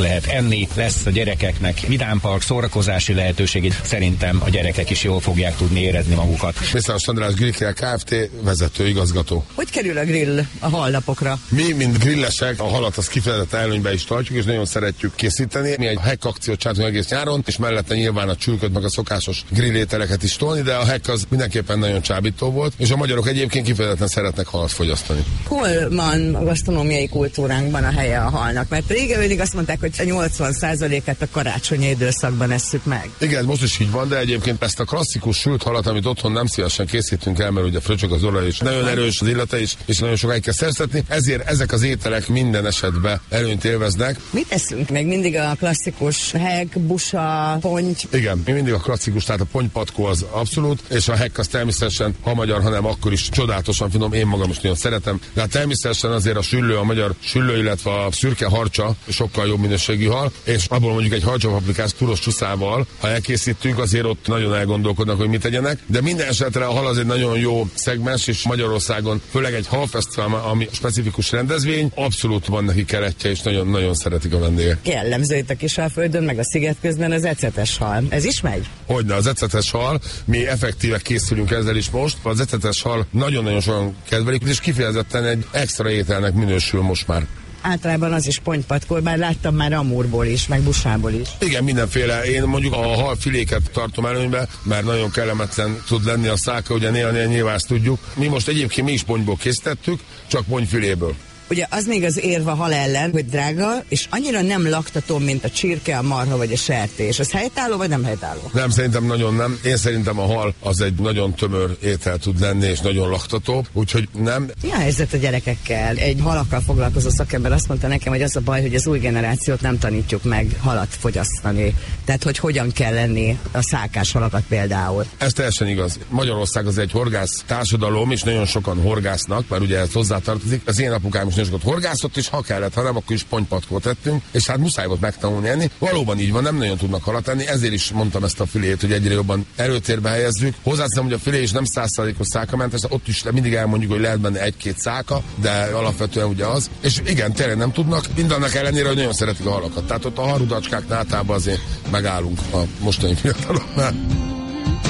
lehet enni, lesz a gyerekeknek vidámpark, szórakozási lehetőség, szerintem a gyerekek is jól fogják tudni érezni magukat. Mészáros András Grillkkel Kft. Vezető igazgató. Hogy kerül a grill a hallapokra? Mi, mint grillesek, a halat az kifejezett előnybe is tartjuk, és nagyon szeretjük készíteni. Mi egy hack akciót csináltunk egész nyáron, és mellette nyilván a csülköt, meg a szokásos grillételeket is tolni, de a hack az mindenképpen nagyon csábító volt, és a magyarok egyébként kifejezetten szeretnek halat fogyasztani. Hol van a gasztronómiai kultúránkban a helye a halnak? Mert régen mindig azt mondták, hogy a 80%-át a karácsonyi időszakban esszük meg. Igen, most is így van, de egyébként ezt a klasszikus sült halat, amit otthon nem szívesen készítünk el, mert ugye fröcsög az olaj, és nagyon erős az illata is, és nagyon sokáig kell szerzetni, ezért ezek az ételek minden esetben előnyt élveznek. Mit eszünk? Még mindig a klasszikus hack, busa, ponty. Igen, mi mindig a klasszikus, tehát a pontypatkó az abszolút, és a hack az természetesen, ha magyar, hanem akkor is csodálatosan finom, én magam is nagyon szeretem. De természetesen azért a süllő, a magyar süllő, illetve a szürke harcsa sokkal jobb minőségű hal, és abból mondjuk egy harcsapaprikás turos csuszával, ha elkészítünk, azért ott nagyon elgondolkodnak, hogy mit tegyenek. De minden esetre a hal az egy nagyon jó szegmens, és Magyarországon, főleg egy halfesztivál, ami specifikus rendezvény, abszolút van neki keretje, és nagyon-nagyon szeretik a vendégek. Jellemző itt a Kisalföldön, meg a sziget közben az ecetes hal. Ez is megy? Hogyne, az ecetes hal, mi effektíve készülünk ezzel is most. Az ecetes hal nagyon-nagyon sokan kedvelik, és kifejezetten egy extra ételnek minősül most már. Általában az is pontypatkol, bár láttam már amúrból is, meg busából is. Igen, mindenféle. Én mondjuk a halfiléket tartom előnybe, mert nagyon kellemetlen tud lenni a száka, ugye néha nyilván ezt tudjuk. Mi most egyébként mi is pontyból készítettük, csak pontyfiléből. Ugye az még az érv a hal ellen, hogy drága, és annyira nem laktató, mint a csirke, a marha vagy a sertés. Az helytálló vagy nem helytálló? Nem, szerintem nagyon nem. Én szerintem a hal az egy nagyon tömör étel tud lenni, és nagyon laktató, úgyhogy nem. Mi a helyzet a gyerekekkel? Egy halakkal foglalkozó szakember azt mondta nekem, hogy az a baj, hogy az új generációt nem tanítjuk meg halat fogyasztani. Tehát, hogy hogyan kell lenni a szákás halakat például. Ez teljesen igaz. Magyarország az egy horgász társadalom, és nagyon sokan horgásznak, mert ugye ez hozzátartozik. Az én apukám is sokat horgászott, és ha kellett, ha nem, akkor is pontypatkót tettünk, és hát muszáj volt megtanulni enni. Valóban így van, nem nagyon tudnak halat enni, ezért is mondtam ezt a filét, hogy egyre jobban előtérbe helyezzük. Hozzáteszem, hogy a filé is nem 100%-os szákamentes, ott is mindig elmondjuk, hogy lehet benne egy-két száka, de alapvetően ugye az. És igen, tényleg nem tudnak, mindannak ellenére, hogy nagyon szeretik a halakat. Tehát ott a halrudacskáknál általában azért megállunk a mostani fiataloknál.